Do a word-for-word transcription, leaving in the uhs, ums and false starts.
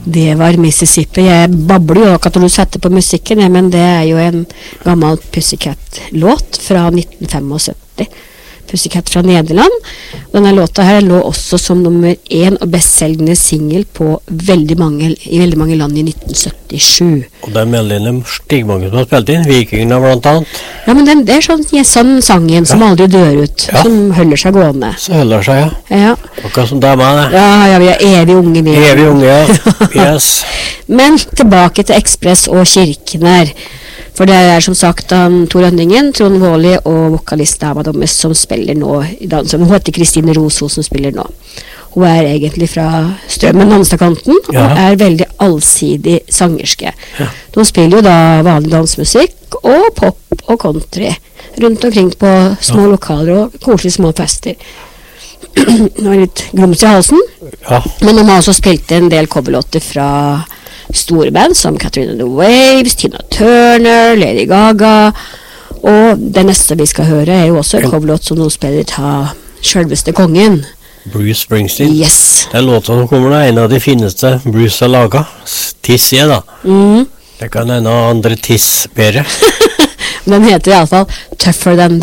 Det var Mississippi. Jeg babler jo akkurat når du setter på musikken, ja, men det er jo en gammel Pussycat-låt fra nitten syttifem. Pussycat fra Nederland. Denne låta her lå også som nummer én og bestselgende single på veldig mange, i veldig mange land i nitten syttisju. Og det er meldene stigmange som har spilt inn, Vikingene blant annet. Ja, men den, det er sånn, ja, sånn sangen som Ja. aldri dør ut, Ja. som holder seg gående. Så holder seg, ja. Ja, Akkurat som dama, det. ja, ja vi er evig unge vi. Evig unge, ja. Yes. Men tilbake til Ekspress og kirken her. For det er som sagt han, Tor Rønningen, Trond Våli og vokalist dama deres som spiller nå i dansen. Hun heter Kristine Rosho som spiller nå. Hun er egentlig fra Strømmen, Namstadkanten, og Ja. er veldig allsidig sangerske. Ja. De spiller jo da vanlig dansemusikk og pop og country rundt omkring på små lokaler og koselige små fester. Nå er det litt grums i halsen, Ja. men de har også spilt en del coverlåter fra store band som Catherine and the Waves, Tina Turner, Lady Gaga, og det neste vi skal høre er jo også en coverlåt som de spiller av selveste kongen. Bruce Springsteen. Yes. Den låta som kommer da, en av de fineste Bruce har laget. Tiss er da. Mm. Det kan en av andre tiss bedre. Den heter i alle fall Tougher Than